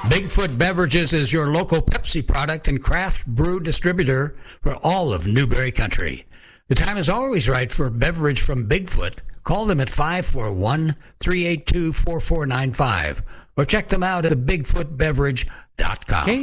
Bigfoot Beverages is your local Pepsi product and craft brew distributor for all of Newberry Country. The time is always right for a beverage from Bigfoot. Call them at 541-382-4495 or check them out at thebigfootbeverage.com.